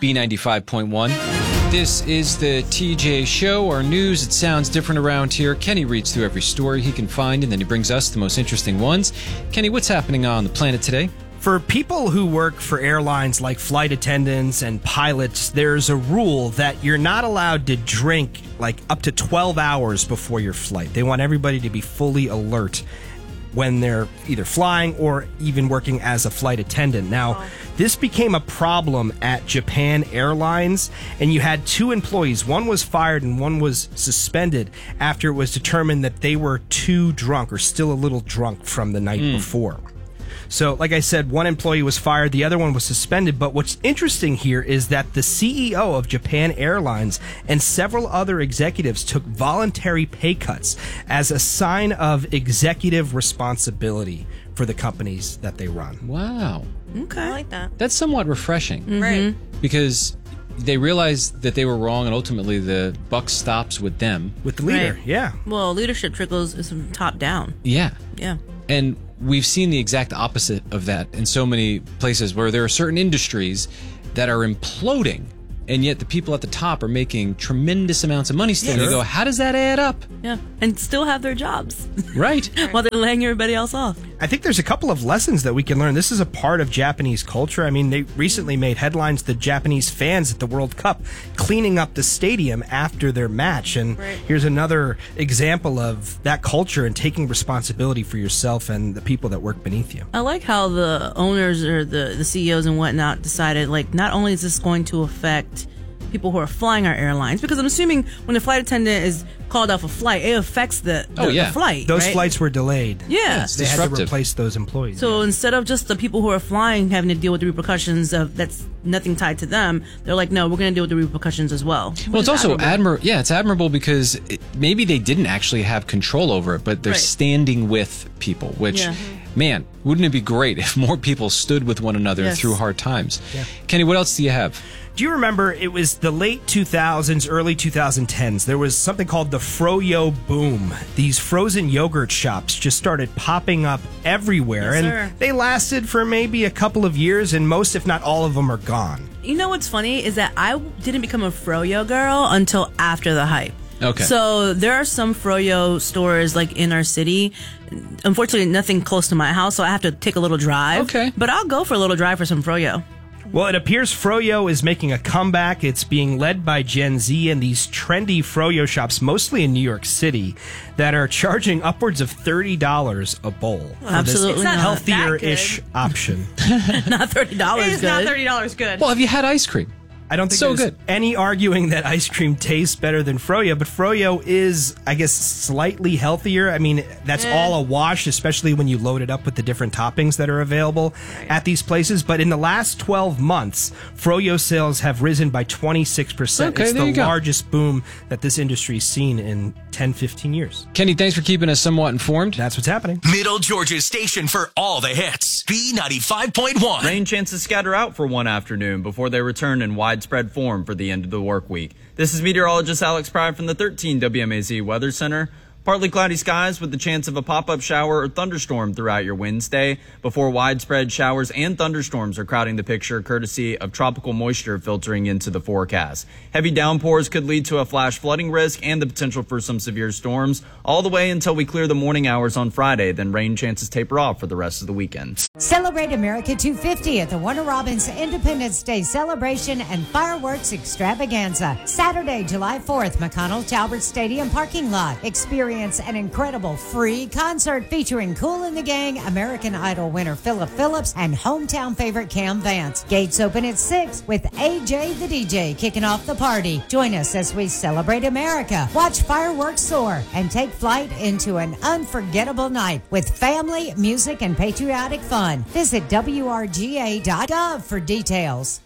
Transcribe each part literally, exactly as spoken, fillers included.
B ninety-five point one. This is the T J Show, our news. It sounds different around here. Kenny reads through every story he can find, and then he brings us the most interesting ones. Kenny, what's happening on the planet today? For people who work for airlines like flight attendants and pilots, there's a rule that you're not allowed to drink like up to twelve hours before your flight. They want everybody to be fully alert when they're either flying or even working as a flight attendant. Now, oh. this became a problem at Japan Airlines, and you had two employees. One was fired and one was suspended after it was determined that they were too drunk or still a little drunk from the night mm. before. So, like I said, one employee was fired, the other one was suspended. But what's interesting here is that the C E O of Japan Airlines and several other executives took voluntary pay cuts as a sign of executive responsibility for the companies that they run. Wow. Okay. I like that. That's somewhat refreshing. Mm-hmm. Right. Because they realized that they were wrong, and ultimately the buck stops with them. With the leader, right. yeah. Well, leadership trickles is from top down. Yeah. Yeah. And we've seen the exact opposite of that in so many places where there are certain industries that are imploding, and yet the people at the top are making tremendous amounts of money still. Yes. And you go, how does that add up? Yeah, and still have their jobs. Right. While they're laying everybody else off. I think there's a couple of lessons that we can learn. This is a part of Japanese culture. I mean, they recently made headlines, the Japanese fans at the World Cup cleaning up the stadium after their match. And right. here's another example of that culture and taking responsibility for yourself and the people that work beneath you. I like how the owners or the, the C E Os and whatnot decided, like, not only is this going to affect people who are flying our airlines, because I'm assuming when the flight attendant is called off a flight, it affects the, the, oh, yeah. the flight. Those right? flights were delayed. Yeah. It's they disruptive. had to replace those employees. So yeah. instead of just the people who are flying having to deal with the repercussions of that's nothing tied to them, they're like, no, we're going to deal with the repercussions as well. Well, it's also admirable. Yeah, it's admirable because it, maybe they didn't actually have control over it, but they're right. standing with people, which, yeah. man, wouldn't it be great if more people stood with one another yes. through hard times? Yeah. Kenny, what else do you have? Do you remember it was the late two thousands, early twenty tens? There was something called the Froyo boom. These frozen yogurt shops just started popping up everywhere. Yes, and sir. they lasted for maybe a couple of years, and most, if not all of them, are gone. You know what's funny is that I didn't become a Froyo girl until after the hype. Okay. So there are some Froyo stores like in our city. Unfortunately, nothing close to my house, so I have to take a little drive. Okay. But I'll go for a little drive for some Froyo. Well, it appears Froyo is making a comeback. It's being led by Gen Z and these trendy Froyo shops, mostly in New York City, that are charging upwards of thirty dollars a bowl for Absolutely this not healthier-ish option. Not thirty dollars It is good. not thirty dollars good. Well, have you had ice cream? I don't think So there's good. any arguing that ice cream tastes better than Froyo, but Froyo is, I guess, slightly healthier. I mean, that's Eh. all a wash, especially when you load it up with the different toppings that are available at these places. But in the last twelve months, Froyo sales have risen by twenty-six percent. Okay, it's there the you go. largest boom that this industry's seen in ten, fifteen years. Kenny, thanks for keeping us somewhat informed. That's what's happening. Middle Georgia's station for all the hits. B ninety-five point one. Rain chances scatter out for one afternoon before they return in widespread form for the end of the work week. This is meteorologist Alex Pride from the thirteen W M A Z Weather Center. Partly cloudy skies with the chance of a pop-up shower or thunderstorm throughout your Wednesday before widespread showers and thunderstorms are crowding the picture courtesy of tropical moisture filtering into the forecast. Heavy downpours could lead to a flash flooding risk and the potential for some severe storms all the way until we clear the morning hours on Friday. Then rain chances taper off for the rest of the weekend. Celebrate America two fifty at the Warner Robins Independence Day Celebration and Fireworks Extravaganza. Saturday, July fourth, McConnell Talbert Stadium parking lot. Experience an incredible free concert featuring Kool and the Gang, American Idol winner Philip Phillips, and hometown favorite Cam Vance. Gates open at six with A J the D J kicking off the party. Join us as we celebrate America, watch fireworks soar, and take flight into an unforgettable night with family, music, and patriotic fun. Visit W R G A dot gov for details.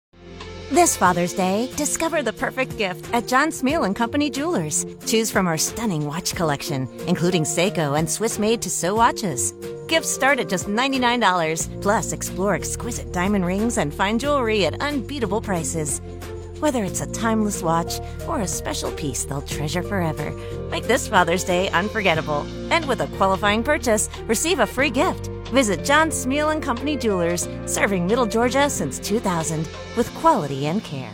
This Father's Day, discover the perfect gift at John Smeal and Company Jewelers. Choose from our stunning watch collection, including Seiko and Swiss-made Tissot watches. Gifts start at just ninety-nine dollars. Plus, explore exquisite diamond rings and fine jewelry at unbeatable prices. Whether it's a timeless watch or a special piece they'll treasure forever, make this Father's Day unforgettable. And with a qualifying purchase, receive a free gift. Visit John Smeal and Company Jewelers, serving Middle Georgia since two thousand with quality and care.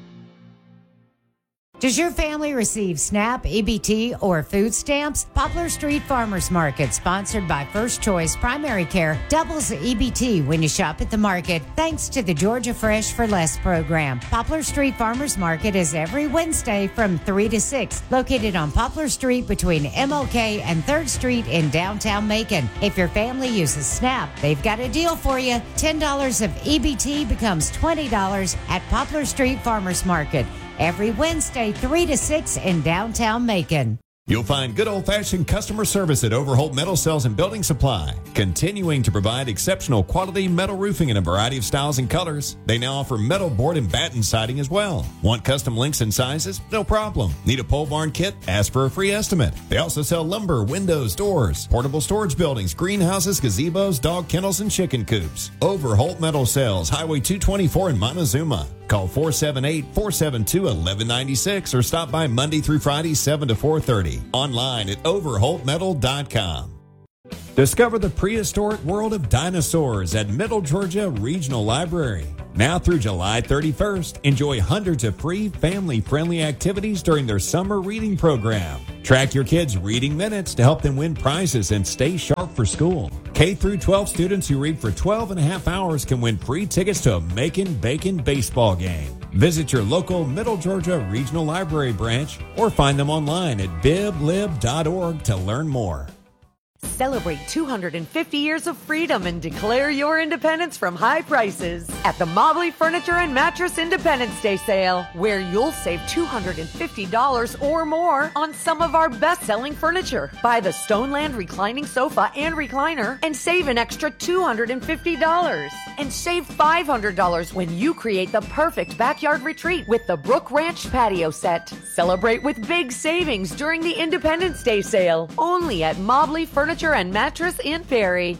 Does your family receive SNAP, E B T, or food stamps? Poplar Street Farmers Market, sponsored by First Choice Primary Care, doubles E B T when you shop at the market, thanks to the Georgia Fresh for Less program. Poplar Street Farmers Market is every Wednesday from three to six, located on Poplar Street between M L K and third Street in downtown Macon. If your family uses SNAP, they've got a deal for you. ten dollars of E B T becomes twenty dollars at Poplar Street Farmers Market. Every Wednesday, three to six in downtown Macon. You'll find good old-fashioned customer service at Overholt Metal Sales and Building Supply, continuing to provide exceptional quality metal roofing in a variety of styles and colors. They now offer metal board and batten siding as well. Want custom lengths and sizes? No problem. Need a pole barn kit? Ask for a free estimate. They also sell lumber, windows, doors, portable storage buildings, greenhouses, gazebos, dog kennels, and chicken coops. Overholt Metal Sales, Highway two twenty-four in Montezuma. Call four seven eight, four seven two, one one nine six or stop by Monday through Friday, seven to four thirty. Online at overholt metal dot com. Discover the prehistoric world of dinosaurs at Middle Georgia Regional Library. Now through July thirty-first, enjoy hundreds of free family-friendly activities during their summer reading program. Track your kids' reading minutes to help them win prizes and stay sharp for school. K through twelve students who read for twelve and a half hours can win free tickets to a Macon Bacon baseball game. Visit your local Middle Georgia Regional Library branch or find them online at bib lib dot org to learn more. Celebrate two hundred fifty years of freedom and declare your independence from high prices at the Mobley Furniture and Mattress Independence Day sale, where you'll save two hundred fifty dollars or more on some of our best-selling furniture. Buy the Stoneland reclining sofa and recliner and save an extra two hundred fifty dollars. And save five hundred dollars when you create the perfect backyard retreat with the Brook Ranch patio set. Celebrate with big savings during the Independence Day sale, only at Mobley Furniture Furniture and Mattress in Perry.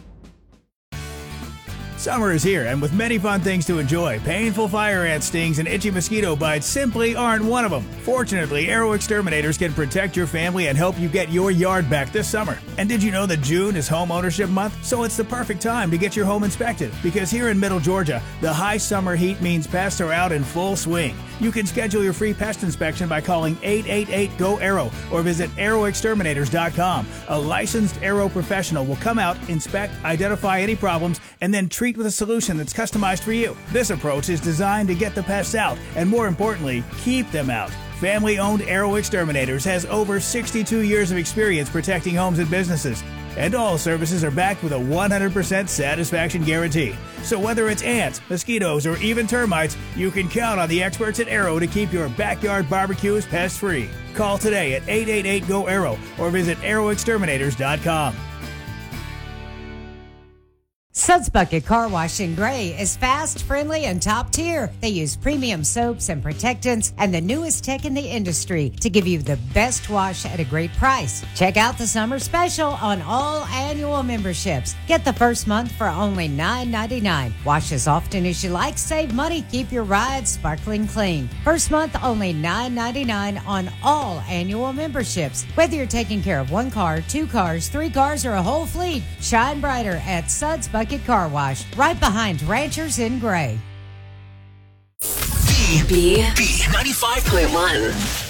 Summer is here, and with many fun things to enjoy, painful fire ant stings and itchy mosquito bites simply aren't one of them. Fortunately, Arrow Exterminators can protect your family and help you get your yard back this summer. And did you know that June is Home Ownership Month? So it's the perfect time to get your home inspected, because here in Middle Georgia, the high summer heat means pests are out in full swing. You can schedule your free pest inspection by calling eight eight eight, G O, ARROW or visit arrow exterminators dot com. A licensed Arrow professional will come out, inspect, identify any problems, and then treat with a solution that's customized for you. This approach is designed to get the pests out and, more importantly, keep them out. Family-owned Arrow Exterminators has over sixty-two years of experience protecting homes and businesses. And all services are backed with a one hundred percent satisfaction guarantee. So whether it's ants, mosquitoes, or even termites, you can count on the experts at Arrow to keep your backyard barbecues pest-free. Call today at eight eight eight, G O, ARROW or visit arrow exterminators dot com. Suds Bucket Car Wash in Gray is fast, friendly, and top tier. They use premium soaps and protectants and the newest tech in the industry to give you the best wash at a great price. Check out the summer special on all annual memberships. Get the first month for only nine ninety-nine. Wash as often as you like, save money, keep your ride sparkling clean. First month only nine ninety-nine on all annual memberships. Whether you're taking care of one car, two cars, three cars, or a whole fleet, shine brighter at Suds Bucket Car Wash, right behind Ranchers in Gray. B, B, B ninety-five point one.